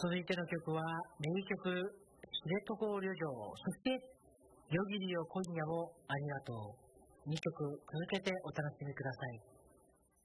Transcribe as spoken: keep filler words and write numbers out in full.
続いての曲は名曲知床旅情、そして夜霧よ今夜もありがとう。にきょく続けてお楽しみください。